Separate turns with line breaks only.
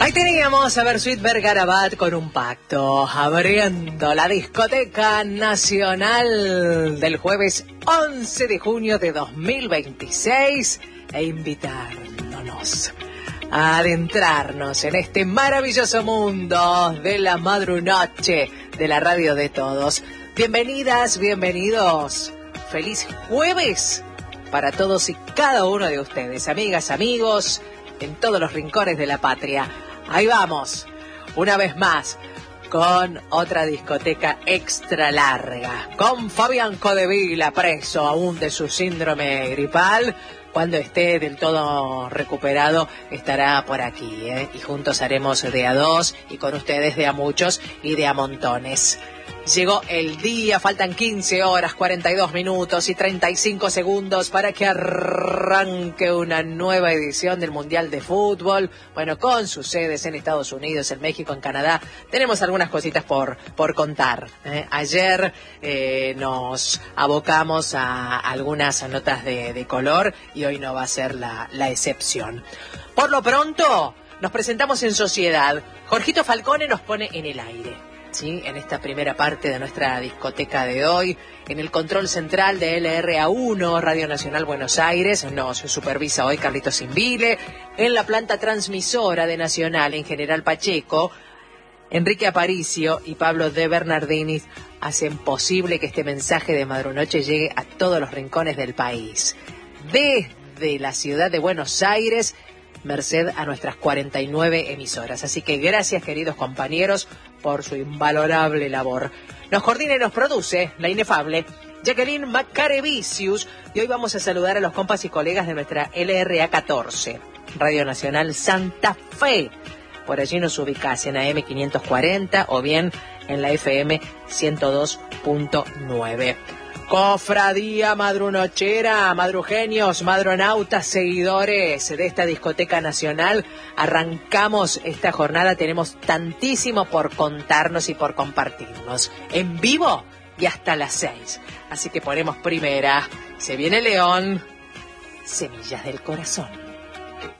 Ahí teníamos a Bersuit Vergarabat con un pacto, abriendo la discoteca nacional del jueves 11 de junio de 2026 e invitándonos a adentrarnos en este maravilloso mundo de la madrunoche de la radio de todos. Bienvenidas, bienvenidos. Feliz jueves para todos y cada uno de ustedes, amigas, amigos, en todos los rincones de la patria. Ahí vamos, una vez más, con otra discoteca extra larga, con Fabián Codevila, preso aún de su síndrome gripal. Cuando esté del todo recuperado, estará por aquí, y juntos haremos de a dos, y con ustedes de a muchos y de a montones. Llegó el día, faltan 15 horas, 42 minutos y 35 segundos para que arranque una nueva edición del Mundial de Fútbol. Bueno, con sus sedes en Estados Unidos, en México, en Canadá. Tenemos algunas cositas por contar. Ayer nos abocamos a algunas notas de color y hoy no va a ser la excepción. Por lo pronto, nos presentamos en sociedad. Jorgito Falcone nos pone en el aire. Sí, en esta primera parte de nuestra discoteca de hoy, en el control central de LRA1, Radio Nacional Buenos Aires, nos supervisa hoy Carlitos Invile, en la planta transmisora de Nacional, en General Pacheco, Enrique Aparicio y Pablo de Bernardini hacen posible que este mensaje de Madrunoche llegue a todos los rincones del país. Desde la ciudad de Buenos Aires, merced a nuestras 49 emisoras. Así que gracias, queridos compañeros, por su invalorable labor. Nos coordina y nos produce la inefable Jacqueline Macarevicius, y hoy vamos a saludar a los compas y colegas de nuestra LRA 14, Radio Nacional Santa Fe. Por allí nos ubicás en AM 540 o bien en la FM 102.9. Cofradía madrunochera, madrugenios, madronautas, seguidores de esta discoteca nacional. Arrancamos esta jornada, tenemos tantísimo por contarnos y por compartirnos. En vivo y hasta las 6. Así que ponemos primera. Se viene León, Semillas del Corazón.